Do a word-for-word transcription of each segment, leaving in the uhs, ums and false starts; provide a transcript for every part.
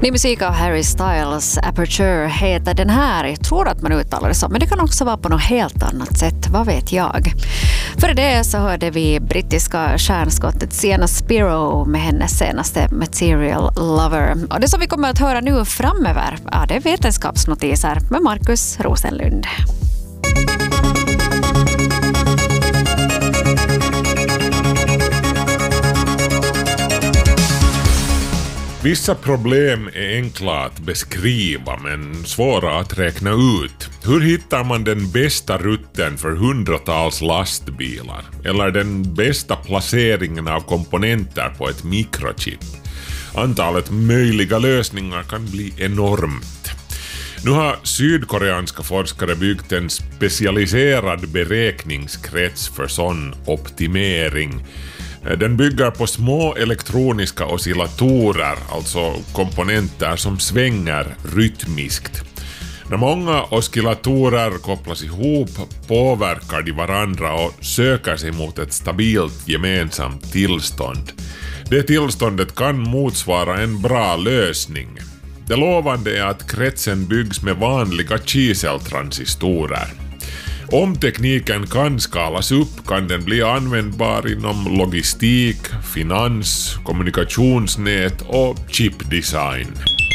Ny musik av Harry Styles, Aperture, heter den här. Jag tror att man uttalar det så, men det kan också vara på något helt annat sätt, vad vet jag. För det så hörde vi brittiska stjärnskottet Sienna Spiro med hennes senaste Material Lover. Och det som vi kommer att höra nu framöver, ja, det är vetenskapsnotiser med Markus Rosenlund. Vissa problem är enkla att beskriva men svåra att räkna ut. Hur hittar man den bästa rutten för hundratals lastbilar? Eller den bästa placeringen av komponenter på ett mikrochip? Antalet möjliga lösningar kan bli enormt. Nu har sydkoreanska forskare byggt en specialiserad beräkningskrets för sån optimering. Den bygger på små elektroniska oscillatorer, alltså komponenter som svänger rytmiskt. När många oscillatorer kopplas ihop påverkar de varandra och söker sig mot ett stabilt gemensamt tillstånd. Det tillståndet kan motsvara en bra lösning. Det lovande är att kretsen byggs med vanliga kiseltransistorer. Om tekniken kan skalas upp kan den bli användbar inom logistik, finans, kommunikationsnät och chipdesign.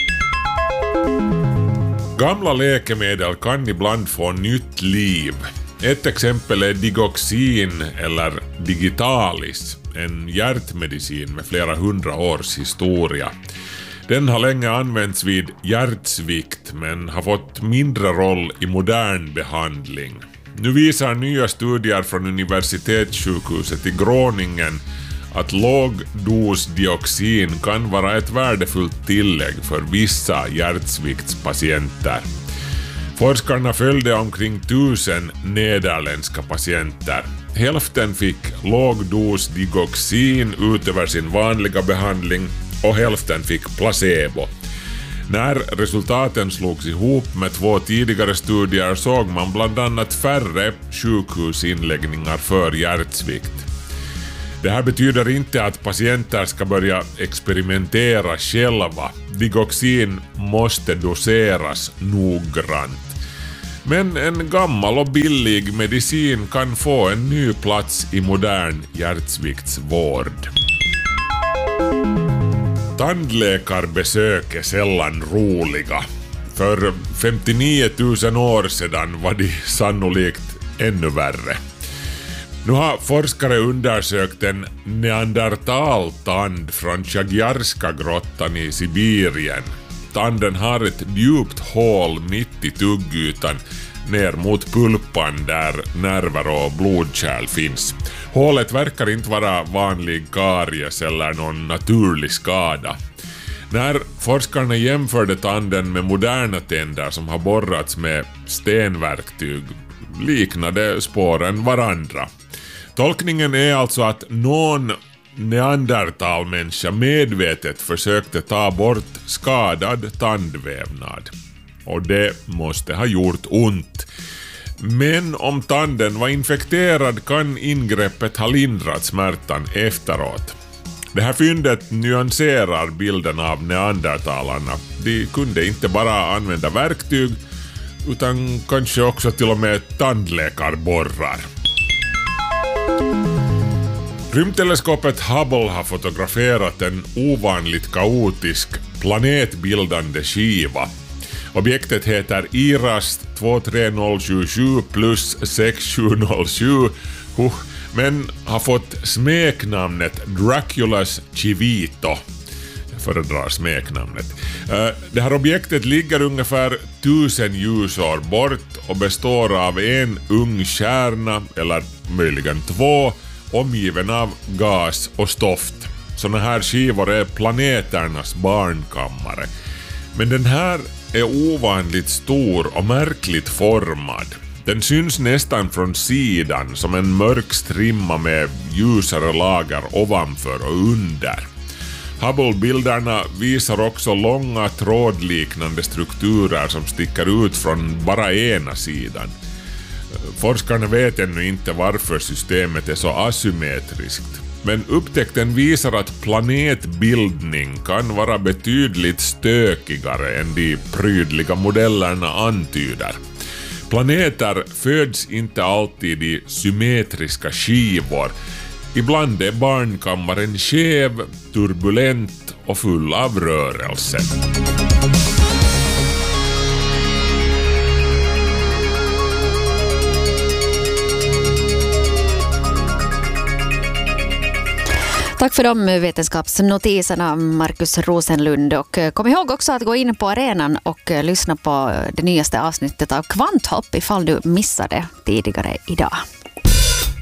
Gamla läkemedel kan ibland få nytt liv. Ett exempel är Digoxin eller Digitalis, en hjärtmedicin med flera hundra års historia. Den har länge använts vid hjärtsvikt men har fått mindre roll i modern behandling. Nu visar nya studier från universitetssjukhuset i Groningen att lågdosdioxin kan vara ett värdefullt tillägg för vissa hjärtsviktspatienter. Forskarna följde omkring tusen nederländska patienter. Hälften fick lågdosdioxin utöver sin vanliga behandling och hälften fick placebo. När resultaten slogs ihop med två tidigare studier såg man bland annat färre sjukhusinläggningar för hjärtsvikt. Det här betyder inte att patienter ska börja experimentera själva. Digoxin måste doseras noggrant. Men en gammal och billig medicin kan få en ny plats i modern hjärtsviktsvård. Tandläkarbesök är sällan roliga. För femtionio tusen år sedan var de sannolikt ännu värre. Nu har forskare undersökt en neandertaltand från Chagjarska-grottan i Sibirien. Tanden har ett djupt hål mitt i tuggytan ner mot pulpan där nerver och blodkärl finns. Hålet verkar inte vara vanlig karies eller någon naturlig skada. När forskarna jämförde tanden med moderna tänder som har borrats med stenverktyg liknade spåren varandra. Tolkningen är alltså att någon neandertalmänniska medvetet försökte ta bort skadad tandvävnad. Och det måste ha gjort ont. Men om tanden var infekterad kan ingreppet ha lindrat smärtan efteråt. Det här fyndet nyanserar bilden av neandertalarna. De kunde inte bara använda verktyg utan kanske också till och med tandläkarborrar. Rymdteleskopet Hubble har fotograferat en ovanligt kaotisk planetbildande skiva. Objektet heter IRAS två tre noll sju sju plus sex sju noll sju uh, men har fått smeknamnet Draculas Chivito. Jag föredrar smeknamnet. Uh, det här objektet ligger ungefär tusen ljusår bort och består av en ung stjärna, eller möjligen två, omgiven av gas och stoft. Såna här skivor är planeternas barnkammare. Men den här är ovanligt stor och märkligt formad. Den syns nästan från sidan som en mörk strimma med ljusare lager ovanför och under. Hubble-bilderna visar också långa trådliknande strukturer som sticker ut från bara ena sidan. Forskarna vet ännu inte varför systemet är så asymmetriskt. Men upptäckten visar att planetbildning kan vara betydligt stökigare än de prydliga modellerna antyder. Planeter föds inte alltid i symmetriska skivor. Ibland är barnkammaren skev, turbulent och full av rörelse. Tack för de vetenskapsnotiserna, Markus Rosenlund. Och kom ihåg också att gå in på arenan och lyssna på det nyaste avsnittet av Kvanthopp ifall du missade tidigare idag.